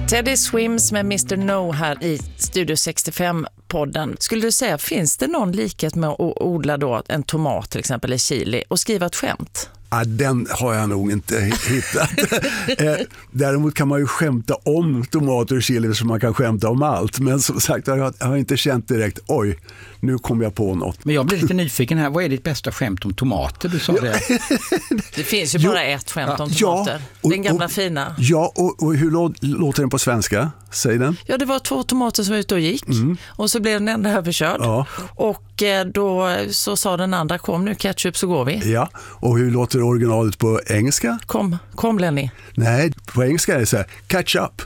Teddy Swims med Mr. No här i Studio 65-podden. Skulle du säga, finns det någon likhet med att odla då en tomat till exempel i chili och skriva ett skämt? Ja, den har jag nog inte hittat. Däremot kan man ju skämta om tomater och chili så man kan skämta om allt. Men som sagt, jag har inte känt direkt, oj, nu kom jag på något. Men jag blir lite nyfiken här, vad är ditt bästa skämt om tomater? Du sa det. Det finns ju bara ett skämt om tomater. Ja, den gamla fina. Ja, och hur låter den på svenska? Säg den. Ja, det var 2 tomater som var ute och gick. Och så blev den enda överkörd. Ja. Och då så sa den andra, kom nu ketchup så går vi. Ja, och hur låter originalet på engelska? Kom Lenny. Nej, på engelska är det så här, catch up.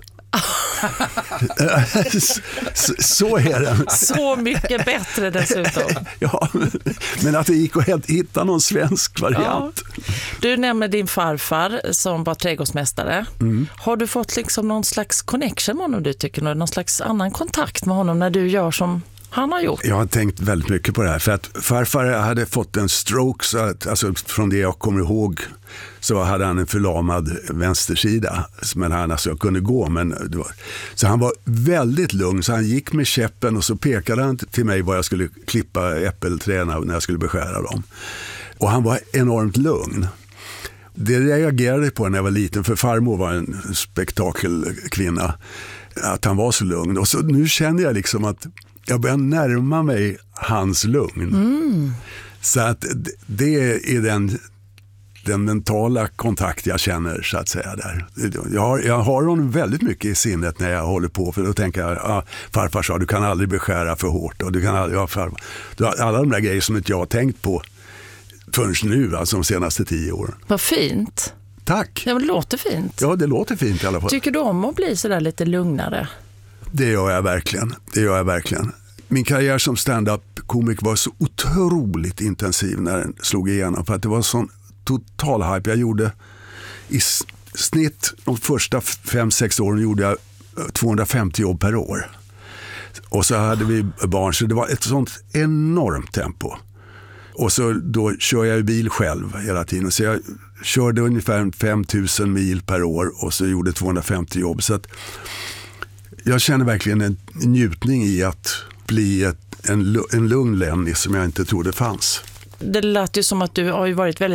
Så är den. Så mycket bättre dessutom. Ja, men att det gick att hitta någon svensk variant. Ja. Du nämner din farfar som var trädgårdsmästare. Har du fått liksom någon slags connection med honom, du tycker? Någon slags annan kontakt med honom när du gör som han har gjort? Jag har tänkt väldigt mycket på det här. För att farfar hade fått en stroke, så att, alltså från det jag kommer ihåg så hade han en förlamad vänstersida. Men han alltså kunde gå. Så han var väldigt lugn, så han gick med käppen och så pekade han till mig var jag skulle klippa äppelträna när jag skulle beskära dem. Och han var enormt lugn. Det reagerade på när jag var liten, för farmor var en spektakelkvinna, att han var så lugn. Och så nu känner jag liksom att jag börjar närma mig hans lugn. Så att det är den mentala kontakt jag känner, så att säga, där. Jag har honom väldigt mycket i sinnet när jag håller på, för då tänker jag, farfar sa, du kan aldrig beskära för hårt, och du kan aldrig, alla de där grejer som inte jag har tänkt på förrän nu, alltså de senaste 10 åren. Vad fint. Tack. Ja, men det låter fint. Ja, det låter fint i alla fall. Tycker du om att bli sådär lite lugnare? Det gör jag verkligen. Min karriär som stand-up-komik var så otroligt intensiv när den slog igenom, för att det var en sån total hype. Jag gjorde i snitt de första 5-6 åren gjorde jag 250 jobb per år. Och så hade vi barn, så det var ett sånt enormt tempo. Och så då kör jag bil själv hela tiden. Så jag körde ungefär 5000 mil per år och så gjorde 250 jobb. Så att jag känner verkligen en njutning i att bli en lugn Lenny som jag inte trodde fanns. Det lät ju som att du har ju varit väldigt